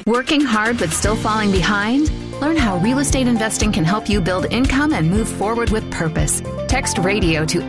Working hard but still falling behind? Learn how real estate investing can help you build income and move forward with purpose. Text RADIO to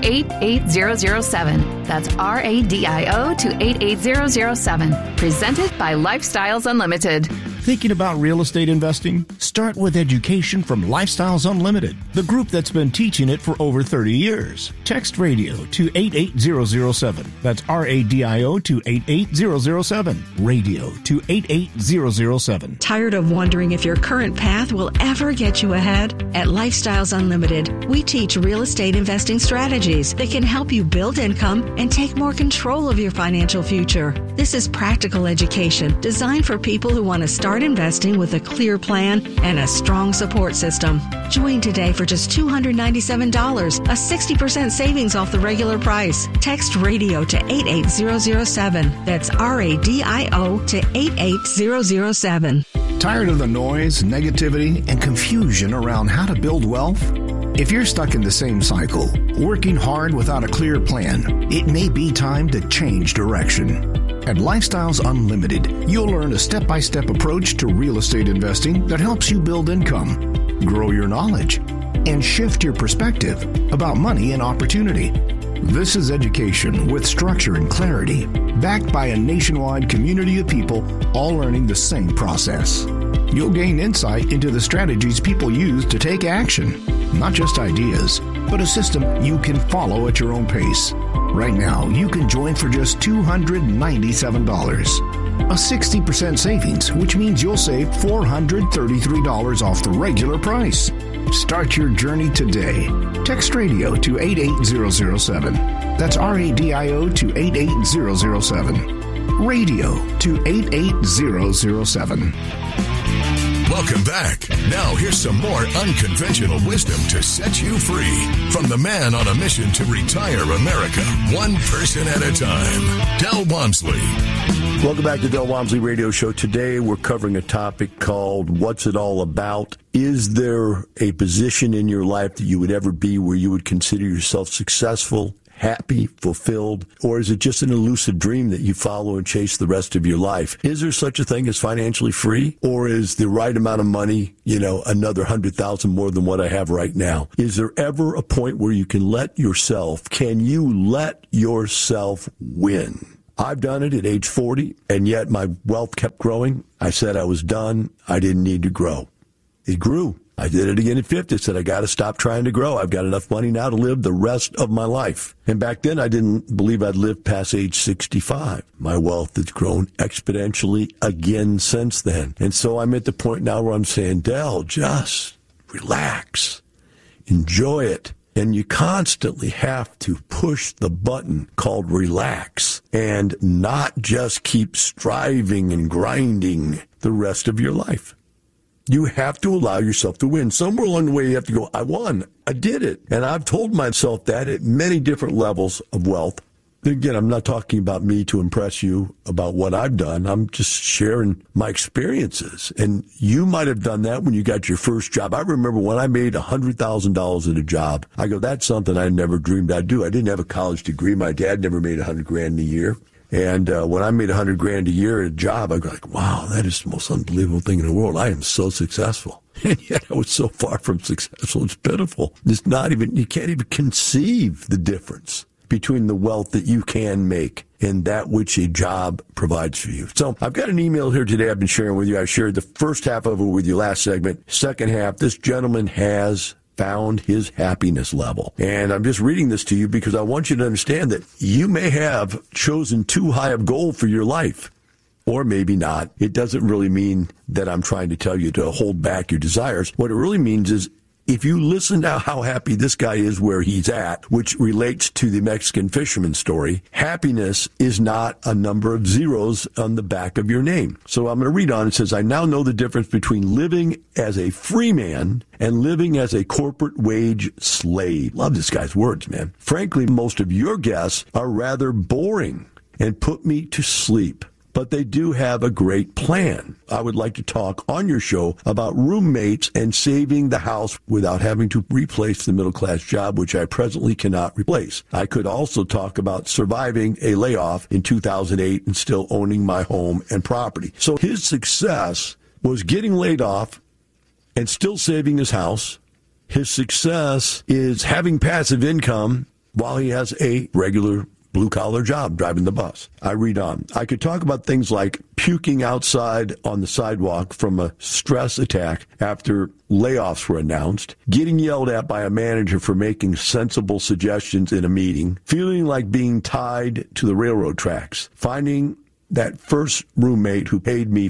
88007. That's RADIO to 88007. Presented by Lifestyles Unlimited. Thinking about real estate investing? Start with education from Lifestyles Unlimited, the group that's been teaching it for over 30 years. Text RADIO to 88007. That's RADIO to 88007. Radio to 88007. Tired of wondering if your current path will ever get you ahead? At Lifestyles Unlimited, we teach real estate investing strategies that can help you build income and take more control of your financial future. This is practical education designed for people who want to start investing with a clear plan and a strong support system. Join today for just $297, a 60% savings off the regular price. Text RADIO to 88007. That's RADIO to 88007. Tired of the noise, negativity, and confusion around how to build wealth? If you're stuck in the same cycle, working hard without a clear plan, it may be time to change direction. At Lifestyles Unlimited, you'll learn a step-by-step approach to real estate investing that helps you build income, grow your knowledge, and shift your perspective about money and opportunity. This is education with structure and clarity, backed by a nationwide community of people all learning the same process. You'll gain insight into the strategies people use to take action, not just ideas, but a system you can follow at your own pace. Right now, you can join for just $297. A 60% savings, which means you'll save $433 off the regular price. Start your journey today. Text RADIO to 88007. That's RADIO to 88007. Radio to 88007. Welcome back. Now here's some more unconventional wisdom to set you free from the man on a mission to retire America, one person at a time, Del Walmsley. Welcome back to Del Walmsley Radio Show. Today we're covering a topic called What's It All About? Is there a position in your life that you would ever be where you would consider yourself successful, happy, fulfilled, or is it just an elusive dream that you follow and chase the rest of your life? Is there such a thing as financially free, or is the right amount of money, another 100,000 more than what I have right now? Is there ever a point where you can let yourself win? I've done it at age 40, and yet my wealth kept growing. I said I was done. I didn't need to grow. It grew. I did it again at 50. I said, I got to stop trying to grow. I've got enough money now to live the rest of my life. And back then, I didn't believe I'd live past age 65. My wealth has grown exponentially again since then. And so I'm at the point now where I'm saying, Del, just relax. Enjoy it. And you constantly have to push the button called relax and not just keep striving and grinding the rest of your life. You have to allow yourself to win. Somewhere along the way, you have to go, I won. I did it. And I've told myself that at many different levels of wealth. Again, I'm not talking about me to impress you about what I've done. I'm just sharing my experiences. And you might have done that when you got your first job. I remember when I made $100,000 at a job. I go, that's something I never dreamed I'd do. I didn't have a college degree. My dad never made $100,000 a year. And when I made $100,000 a year at a job, I go like, wow, that is the most unbelievable thing in the world. I am so successful. And yet I was so far from successful. It's pitiful. You can't even conceive the difference between the wealth that you can make and that which a job provides for you. So I've got an email here today I've been sharing with you. I shared the first half of it with you last segment. Second half, this gentleman has found his happiness level. And I'm just reading this to you because I want you to understand that you may have chosen too high of goal for your life, or maybe not. It doesn't really mean that I'm trying to tell you to hold back your desires. What it really means is if you listen to how happy this guy is where he's at, which relates to the Mexican fisherman story, happiness is not a number of zeros on the back of your name. So I'm going to read on. It says, I now know the difference between living as a free man and living as a corporate wage slave. Love this guy's words, man. Frankly, most of your guests are rather boring and put me to sleep. but they do have a great plan. I would like to talk on your show about roommates and saving the house without having to replace the middle-class job, which I presently cannot replace. I could also talk about surviving a layoff in 2008 and still owning my home and property. So his success was getting laid off and still saving his house. His success is having passive income while he has a regular blue-collar job driving the bus. I read on. I could talk about things like puking outside on the sidewalk from a stress attack after layoffs were announced, getting yelled at by a manager for making sensible suggestions in a meeting, feeling like being tied to the railroad tracks, finding that first roommate who paid me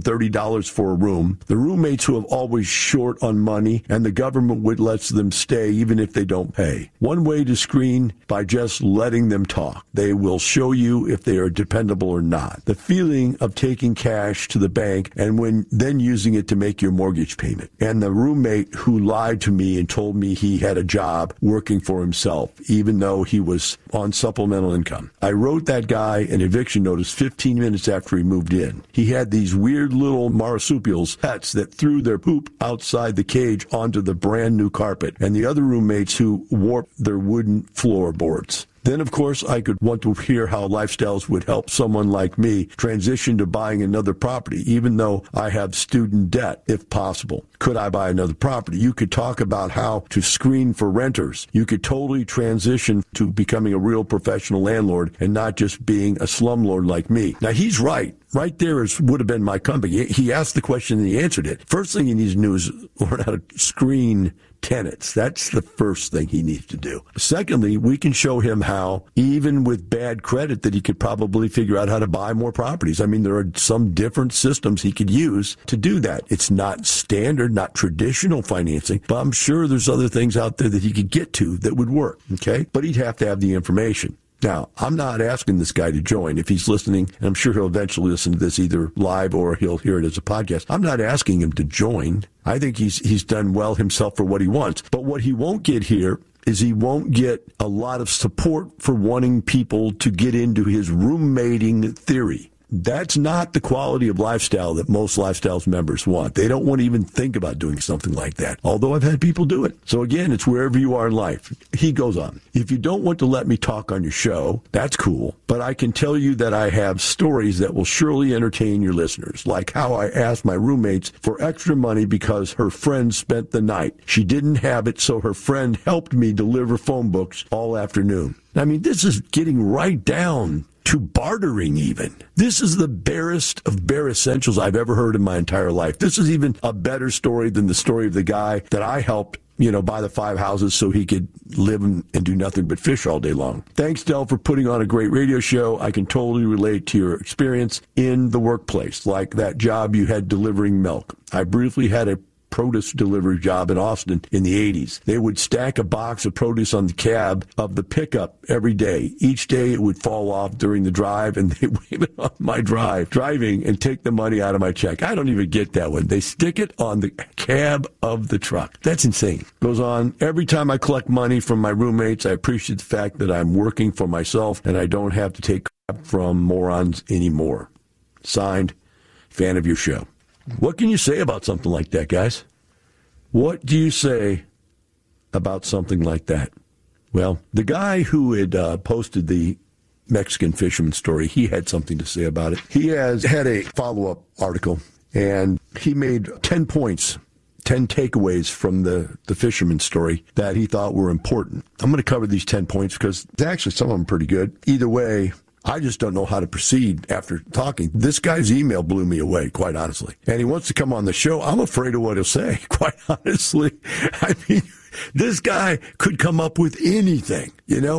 $430 for a room, the roommates who have always short on money, and the government would let them stay even if they don't pay. One way to screen by just letting them talk. They will show you if they are dependable or not. The feeling of taking cash to the bank and then using it to make your mortgage payment. And the roommate who lied to me and told me he had a job working for himself, even though he was on supplemental income. I wrote that guy an eviction notice 15 minutes after he moved in. He had these weird little marsupials, pets, that threw their poop outside the cage onto the brand new carpet, and the other roommates who warped their wooden floorboards. Then, of course, I could want to hear how Lifestyles would help someone like me transition to buying another property, even though I have student debt, if possible. Could I buy another property? You could talk about how to screen for renters. You could totally transition to becoming a real professional landlord and not just being a slumlord like me. Now, he's right. Right there would have been my company. He asked the question and he answered it. First thing he needs to do is learn how to screen tenants. That's the first thing he needs to do. Secondly, we can show him how, even with bad credit, that he could probably figure out how to buy more properties. I mean, there are some different systems he could use to do that. It's not standard, not traditional financing, but I'm sure there's other things out there that he could get to that would work, okay? But he'd have to have the information. Now, I'm not asking this guy to join. If he's listening, and I'm sure he'll eventually listen to this either live or he'll hear it as a podcast, I'm not asking him to join. I think he's done well himself for what he wants. But what he won't get here is he won't get a lot of support for wanting people to get into his roommating theory. That's not the quality of lifestyle that most Lifestyles members want. They don't want to even think about doing something like that, although I've had people do it. So again, it's wherever you are in life. He goes on. If you don't want to let me talk on your show, that's cool. But I can tell you that I have stories that will surely entertain your listeners, like how I asked my roommates for extra money because her friend spent the night. She didn't have it, so her friend helped me deliver phone books all afternoon. I mean, this is getting right down to bartering even. This is the barest of bare essentials I've ever heard in my entire life. This is even a better story than the story of the guy that I helped, buy the 5 houses so he could live and do nothing but fish all day long. Thanks, Del, for putting on a great radio show. I can totally relate to your experience in the workplace, like that job you had delivering milk. I briefly had a produce delivery job in Austin in the 80s. They would stack a box of produce on the cab of the pickup every day. Each day it would fall off during the drive, and they wave it on my driving and take the money out of my check. I don't even get that one. They stick it on the cab of the truck. That's insane. Goes on. Every time I collect money from my roommates, I appreciate the fact that I'm working for myself and I don't have to take crap from morons anymore. Signed, fan of your show. What can you say about something like that, guys? What do you say about something like that? Well, the guy who had posted the Mexican fisherman story, he had something to say about it. He has had a follow-up article, and he made 10 points, 10 takeaways from the fisherman story that he thought were important. I'm going to cover these 10 points because actually some of them are pretty good. Either way, I just don't know how to proceed after talking. This guy's email blew me away, quite honestly. And he wants to come on the show. I'm afraid of what he'll say, quite honestly. I mean, this guy could come up with anything,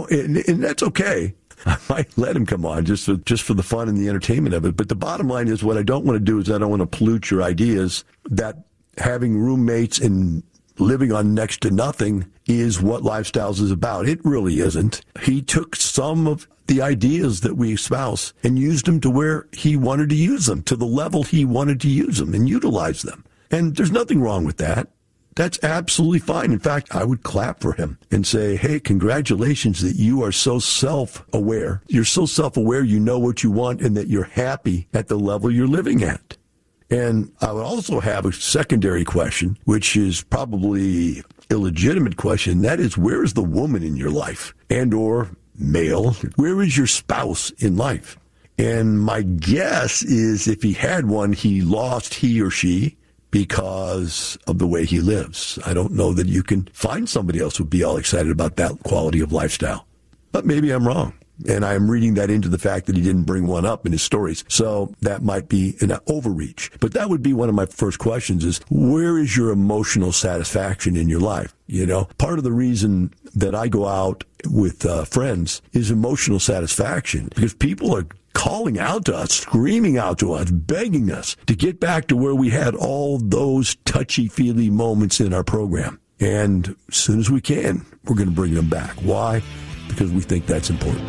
and that's okay. I might let him come on just for the fun and the entertainment of it. But the bottom line is what I don't want to do is I don't want to pollute your ideas that having roommates and living on next to nothing is what Lifestyles is about. It really isn't. He took some of the ideas that we espouse and used them to where he wanted to use them, to the level he wanted to use them and utilize them. And there's nothing wrong with that. That's absolutely fine. In fact, I would clap for him and say, hey, congratulations that you are so self-aware. You're so self-aware, you know what you want, and that you're happy at the level you're living at. And I would also have a secondary question, which is probably illegitimate question. That is, where is the woman in your life? And or male, where is your spouse in life? And my guess is if he had one, he lost he or she because of the way he lives. I don't know that you can find somebody else who would be all excited about that quality of lifestyle. But maybe I'm wrong. And I'm reading that into the fact that he didn't bring one up in his stories. So that might be an overreach. But that would be one of my first questions is, where is your emotional satisfaction in your life? You know, part of the reason that I go out with friends is emotional satisfaction, because people are calling out to us, screaming out to us, begging us to get back to where we had all those touchy-feely moments in our program. And as soon as we can, we're going to bring them back. Why? Because we think that's important.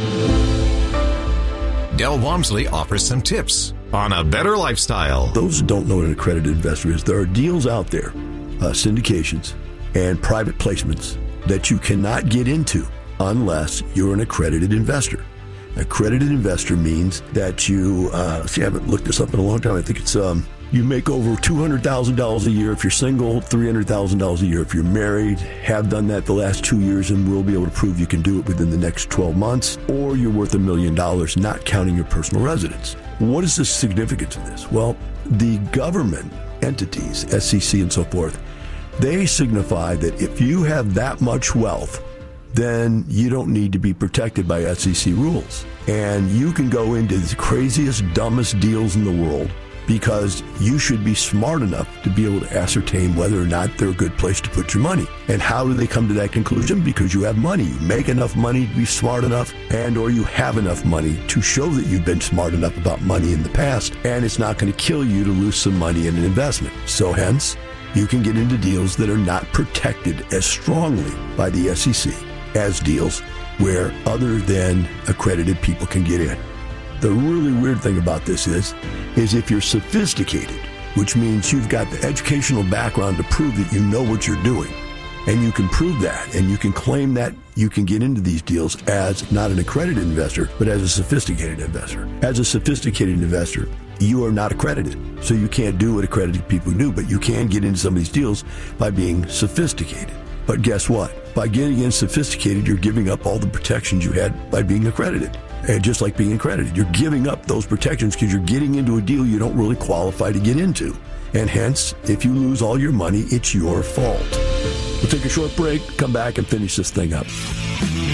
Del Walmsley offers some tips on a better lifestyle. Those who don't know what an accredited investor is, there are deals out there, syndications and private placements that you cannot get into unless you're an accredited investor. Accredited investor means that you, I haven't looked this up in a long time. I think it's, you make over $200,000 a year if you're single, $300,000 a year if you're married, have done that the last 2 years and will be able to prove you can do it within the next 12 months, or you're worth $1 million, not counting your personal residence. What is the significance of this? Well, the government entities, SEC and so forth, they signify that if you have that much wealth, then you don't need to be protected by SEC rules. And you can go into the craziest, dumbest deals in the world because you should be smart enough to be able to ascertain whether or not they're a good place to put your money. And how do they come to that conclusion? Because you have money. You make enough money to be smart enough, and or you have enough money to show that you've been smart enough about money in the past, and it's not going to kill you to lose some money in an investment. So hence, you can get into deals that are not protected as strongly by the SEC as deals where other than accredited people can get in. The really weird thing about this is if you're sophisticated, which means you've got the educational background to prove that you know what you're doing, and you can prove that, and you can claim that you can get into these deals as not an accredited investor, but as a sophisticated investor. As a sophisticated investor, you are not accredited, so you can't do what accredited people do, but you can get into some of these deals by being sophisticated. But guess what? By getting in sophisticated, you're giving up all the protections you had by being accredited. And just like being accredited, you're giving up those protections because you're getting into a deal you don't really qualify to get into. And hence, if you lose all your money, it's your fault. We'll take a short break, come back and finish this thing up.